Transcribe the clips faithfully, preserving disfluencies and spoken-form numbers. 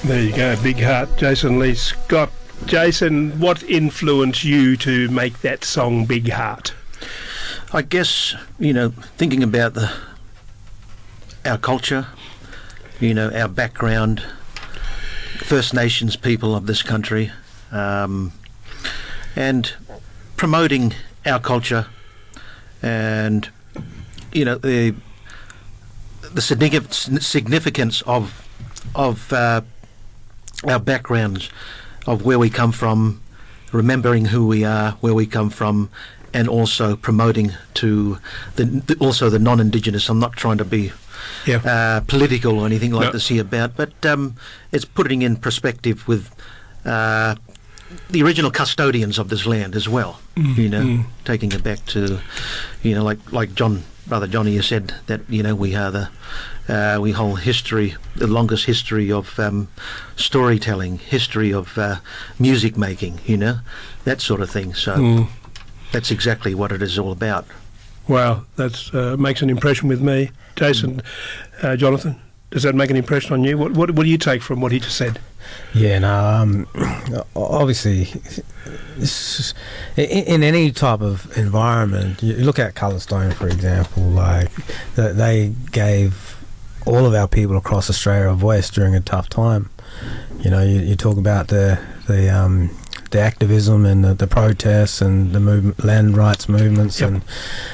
There you go, Big Heart, Jason Lee Scott. Jason, what influenced you to make that song Big Heart? I guess, you know, thinking about the our culture, you know, our background, First Nations people of this country, um, and promoting our culture and, you know, the the significance of of uh, our backgrounds, of where we come from, remembering who we are, where we come from, and also promoting to the, the also the non-Indigenous. I'm not trying to be yeah. uh, political or anything like no. this here about, but um, it's putting in perspective with uh, the original custodians of this land as well. Mm, you know, mm. taking it back to, you know, like like John, Brother Johnny has said that, you know, we are the uh, we hold history, the longest history of um, storytelling, history of uh, music making. You know, that sort of thing. So. Mm. That's exactly what it is all about. Wow, that uh, makes an impression with me. Jason, uh, Jonathan, does that make an impression on you? What, what what do you take from what he just said? Yeah, no, um, obviously, this, in, in any type of environment, you look at Colourstone, for example, like they gave all of our people across Australia a voice during a tough time. You know, you, you talk about the the um, the activism and the, the protests and the movement, land rights movements, yep. and,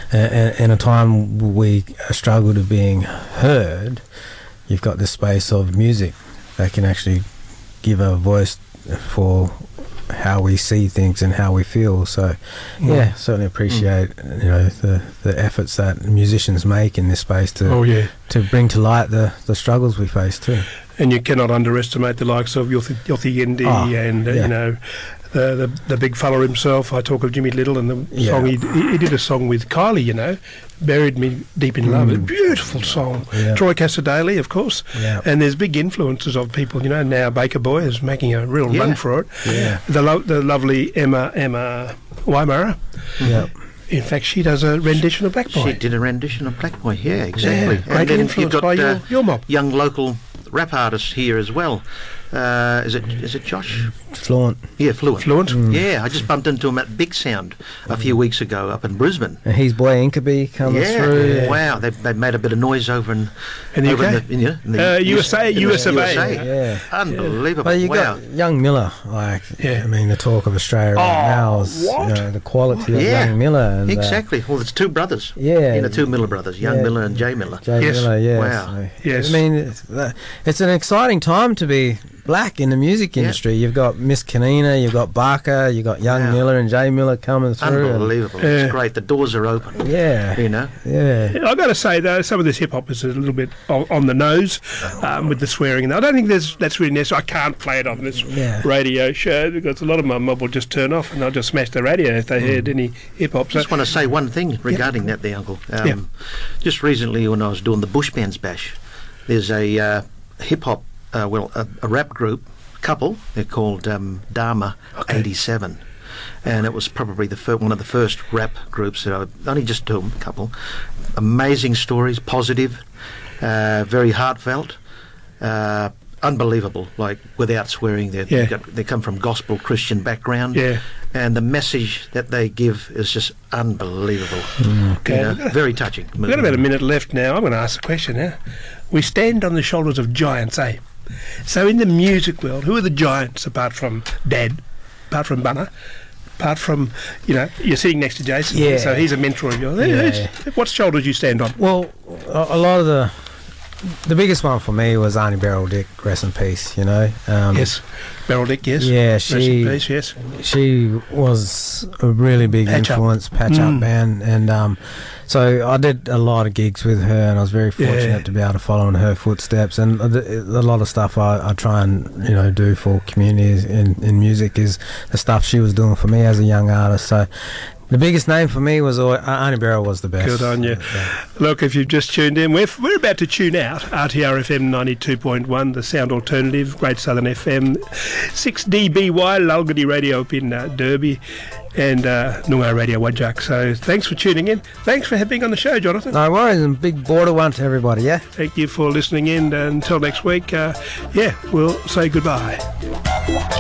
and in a time we struggled of being heard, you've got this space of music that can actually give a voice for how we see things and how we feel. So, mm. yeah, certainly appreciate mm. you know the the efforts that musicians make in this space to oh, yeah. to bring to light the the struggles we face too. And you cannot underestimate the likes of Yothi Yindi oh, and uh, yeah. you know. The, the the big fella himself. I talk of Jimmy Little and the yeah. song he, he did a song with Kylie, you know, Buried Me Deep in Love. Mm. A beautiful song. Yeah. Troy Cassar-Daley, of course. Yeah. And there's big influences of people, you know. Now Baker Boy is making a real yeah. run for it. Yeah. The lo the lovely Emma Emma Waimara. Yeah. In fact, she does a rendition of Black Boy. She did a rendition of Black Boy. Yeah, exactly. Yeah, great influence got, by your, uh, your mob. Young local rap artists here as well. Uh, is it is it Josh? Fluent. Yeah, Fluent. Fluent. Mm. Yeah, I just bumped into him at Big Sound a few weeks ago up in Brisbane. And his boy Inkaby coming yeah. through. Yeah, wow, they they made a bit of noise over in, in the over U K, in the, in the, in the uh, U S A, U S A, U S A. Yeah, unbelievable. But you wow. got Young Miller, like yeah. I mean, the talk of Australia right oh, now is you know, the quality of yeah. Young Miller. And, exactly. Uh, well, it's two brothers. Yeah, you know, two Miller brothers, Young yeah. Miller and Jay Miller. Jay yes. Miller, yeah. Wow. So, yes. I mean, it's, it's an exciting time to be black in the music industry. Yeah. You've got Miss Kanina, you've got Barker, you've got Young wow. Miller and Jay Miller coming through. Unbelievable. And, it's uh, great. The doors are open. Yeah. You know? Yeah. I've got to say, though, some of this hip-hop is a little bit on, on the nose um, with the swearing. And I don't think there's, that's really necessary. I can't play it on this yeah. radio show because a lot of my mob will just turn off and they'll just smash the radio if they mm. heard any hip-hop. So I just want to say one thing regarding yeah. that there, Uncle. Um, yeah. Just recently when I was doing the Bush Bands Bash, there's a uh, hip-hop, uh, well, a, a rap group, couple, they're called um, Dharma okay. eighty-seven, and it was probably the fir one of the first rap groups that I only just do a couple. Amazing stories, positive, uh, very heartfelt, uh, unbelievable. Like without swearing, they yeah. got, they come from gospel Christian background, yeah. and the message that they give is just unbelievable. Mm. Okay, you know, got, very touching. We've got about a minute left now. I'm going to ask a question now. We stand on the shoulders of giants, eh? So in the music world, who are the giants apart from Dad, apart from Bunna, apart from, you know, you're sitting next to Jason, yeah. so he's a mentor of yours. Yeah. What shoulders you stand on? Well, a, a lot of the, the biggest one for me was Auntie Beryl Dick, rest in peace, you know. Um, yes, Beryl Dick, yes. Yeah, she, rest in peace, yes. She was a really big patch influence, up. patch mm. up band, and um, so I did a lot of gigs with her, and I was very fortunate yeah. to be able to follow in her footsteps. And a, a lot of stuff I, I try and you know do for communities in, in music is the stuff she was doing for me as a young artist. So The biggest name for me was uh, Arnie Barrow was the best. Good on you. Yeah. Look, if you've just tuned in, we're, we're about to tune out. R T R F M ninety-two point one, the Sound Alternative, Great Southern F M, six D B Y, Lulgadi Radio up in uh, Derby, and uh, Noongar Radio Wajak. So thanks for tuning in. Thanks for being on the show, Jonathan. No worries, and big border one to everybody, yeah? Thank you for listening in. Uh, until next week, uh, yeah, we'll say goodbye.